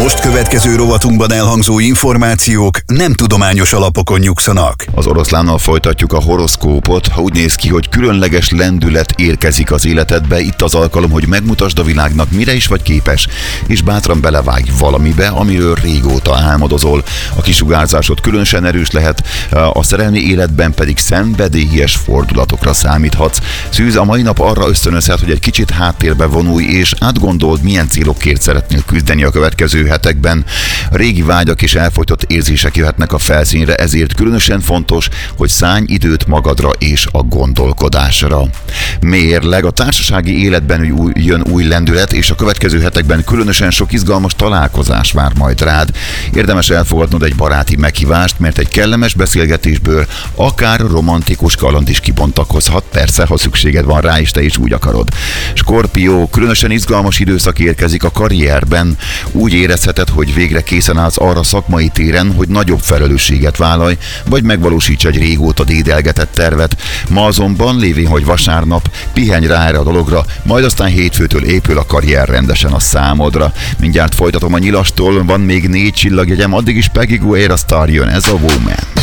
most következő rovatunkban elhangzó információk nem tudományos alapokon nyugszanak. Az oroszlánnal folytatjuk a horoszkópot. Ha úgy néz ki, hogy különleges lendület érkezik az életedbe, itt az alkalom, hogy megmutasd a világnak, mire is vagy képes, és bátran belevágj valamibe, amiről régóta álmodozol. A kisugárzásod különösen erős lehet, a szerelmi életben pedig szenvedélyes fordulatokra számíthatsz. Szűz, a mai nap arra ösztönözhet, hogy egy kicsit háttérbe vonulj, és átgondold, milyen célokért szeretnél küzdeni a következő hetekben. A régi vágyak és elfolytott érzések jöhetnek a felszínre, ezért különösen fontos, hogy szállj időt magadra és a gondolkodásra. Mérleg, a társasági életben jön új lendület, és a következő hetekben különösen sok izgalmas találkozás vár majd rád. Érdemes elfogadnod egy baráti meghívást, mert egy kellemes beszélgetésből akár romantikus kaland is kibontakozhat, persze, ha szükséged van rá, és te is úgy akarod. Skorpió, különösen izgalmas időszak érkezik a karrierben. Úgy érezheted, hogy végre készen állsz arra szakmai téren, hogy nagyobb felelősséget vállalj, vagy megvalósíts egy régóta dédelgetett tervet. Ma azonban, lévén, hogy vasárnap, pihenj rá erre a dologra, majd aztán hétfőtől épül a karrier rendesen a számodra. Mindjárt folytatom a nyilastól, van még 4 csillagjegyem, addig is Peggy Gu, a Star jön, ez a Woman.